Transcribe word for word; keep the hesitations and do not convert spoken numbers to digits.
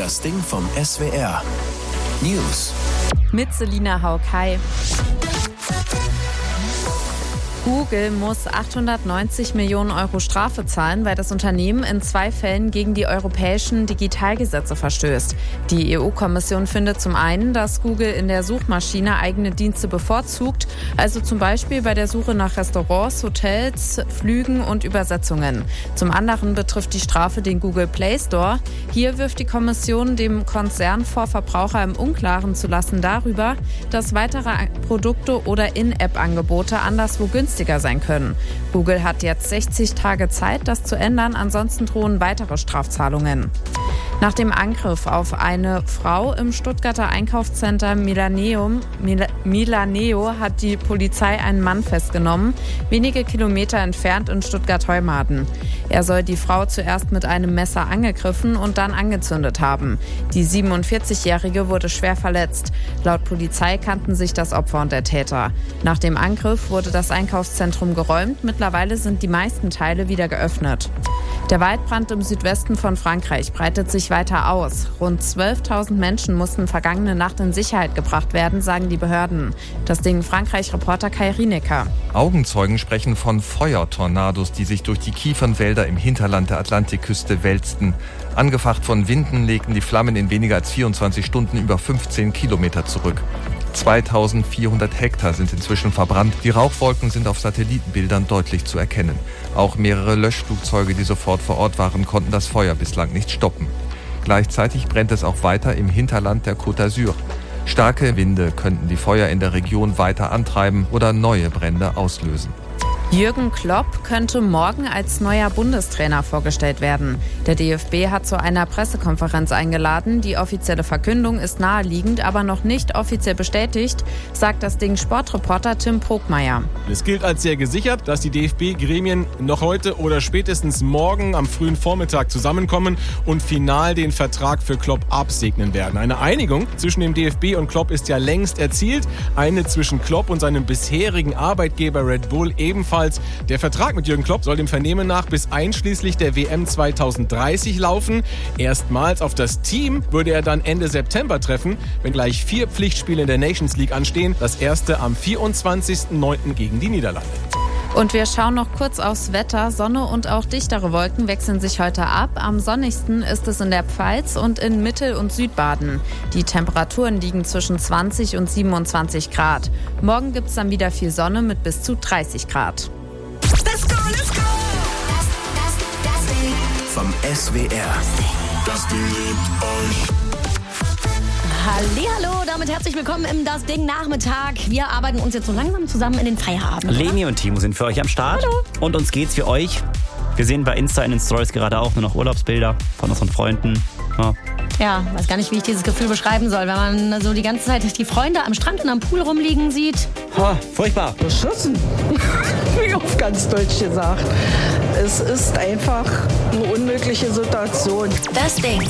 Das Ding vom S W R. News. Mit Selina Haug. Hi. Google muss achthundertneunzig Millionen Euro Strafe zahlen, weil das Unternehmen in zwei Fällen gegen die europäischen Digitalgesetze verstößt. Die E U-Kommission findet zum einen, dass Google in der Suchmaschine eigene Dienste bevorzugt, also zum Beispiel bei der Suche nach Restaurants, Hotels, Flügen und Übersetzungen. Zum anderen betrifft die Strafe den Google Play Store. Hier wirft die Kommission dem Konzern vor, Verbraucher im Unklaren zu lassen darüber, dass weitere Produkte oder In-App-Angebote anderswo günstiger sein können. Google hat jetzt sechzig Tage Zeit, das zu ändern, ansonsten drohen weitere Strafzahlungen. Nach dem Angriff auf eine Frau im Stuttgarter Einkaufscenter Milaneum, Mil- Milaneo hat die Polizei einen Mann festgenommen, wenige Kilometer entfernt in Stuttgart-Heumaden. Er soll die Frau zuerst mit einem Messer angegriffen und dann angezündet haben. Die siebenundvierzigjährige wurde schwer verletzt. Laut Polizei kannten sich das Opfer und der Täter. Nach dem Angriff wurde das Einkaufszentrum geräumt. Mittlerweile sind die meisten Teile wieder geöffnet. Der Waldbrand im Südwesten von Frankreich breitet sich weiter aus. Rund zwölftausend Menschen mussten vergangene Nacht in Sicherheit gebracht werden, sagen die Behörden. Das Ding Frankreich-Reporter Kai Rienecker. Augenzeugen sprechen von Feuertornados, die sich durch die Kiefernwälder im Hinterland der Atlantikküste wälzten. Angefacht von Winden legten die Flammen in weniger als vierundzwanzig Stunden über fünfzehn Kilometer zurück. zweitausendvierhundert Hektar sind inzwischen verbrannt. Die Rauchwolken sind auf Satellitenbildern deutlich zu erkennen. Auch mehrere Löschflugzeuge, die sofort vor Ort waren, konnten das Feuer bislang nicht stoppen. Gleichzeitig brennt es auch weiter im Hinterland der Côte d'Azur. Starke Winde könnten die Feuer in der Region weiter antreiben oder neue Brände auslösen. Jürgen Klopp könnte morgen als neuer Bundestrainer vorgestellt werden. Der D F B hat zu einer Pressekonferenz eingeladen. Die offizielle Verkündung ist naheliegend, aber noch nicht offiziell bestätigt, sagt das Ding Sportreporter Tim Progmeier. Es gilt als sehr gesichert, dass die D F B-Gremien noch heute oder spätestens morgen am frühen Vormittag zusammenkommen und final den Vertrag für Klopp absegnen werden. Eine Einigung zwischen dem D F B und Klopp ist ja längst erzielt. Eine zwischen Klopp und seinem bisherigen Arbeitgeber Red Bull ebenfalls. Der Vertrag mit Jürgen Klopp soll dem Vernehmen nach bis einschließlich der W M zweitausenddreißig laufen. Erstmals auf das Team würde er dann Ende September treffen, wenn gleich vier Pflichtspiele in der Nations League anstehen. Das erste am vierundzwanzigsten neunten gegen die Niederlande. Und wir schauen noch kurz aufs Wetter. Sonne und auch dichtere Wolken wechseln sich heute ab. Am sonnigsten ist es in der Pfalz und in Mittel- und Südbaden. Die Temperaturen liegen zwischen zwanzig und siebenundzwanzig Grad. Morgen gibt es dann wieder viel Sonne mit bis zu dreißig Grad. Let's go, let's go! Das, das, das Ding vom S W R. Das Ding liebt euch. Hallihallo, damit herzlich willkommen im Das Ding Nachmittag. Wir arbeiten uns jetzt so langsam zusammen in den Feierabend. Leni und Timo sind für euch am Start. Hallo. Und uns geht's wie euch. Wir sehen bei Insta in den Stories gerade auch nur noch Urlaubsbilder von unseren Freunden. Ja. Ja, weiß gar nicht, wie ich dieses Gefühl beschreiben soll, wenn man so die ganze Zeit die Freunde am Strand und am Pool rumliegen sieht. Ha, furchtbar. Beschissen, wie auf ganz Deutsch gesagt. Es ist einfach eine unmögliche Situation. Das Ding.